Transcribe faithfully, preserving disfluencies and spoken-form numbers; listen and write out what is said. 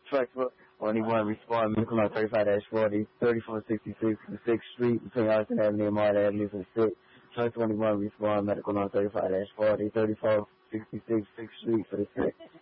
Truck twenty-one respond medical on thirty-five forty, thirty-four sixty-six to sixth Street between Austin Avenue and Martin Avenue for six. Truck twenty-one respond medical on thirty-five forty, thirty-four sixty-six sixth Street for the six.